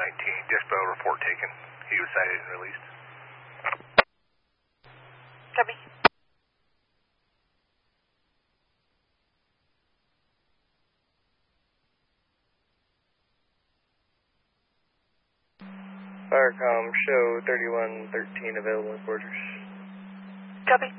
Dispo report taken. He was cited and released. Copy. Firecom, show 3113 available in quarters. Copy.